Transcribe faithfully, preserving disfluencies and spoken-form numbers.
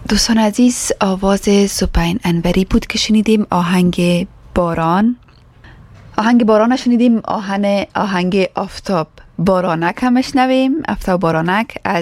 دوستان عزیز، آواز سپین انوری بود که شنیدیم. آهنگ باران آهنگ باران شنیدیم. آهن آهنگ آفتاب بارانک هم شنویم. آفتاب بارانک از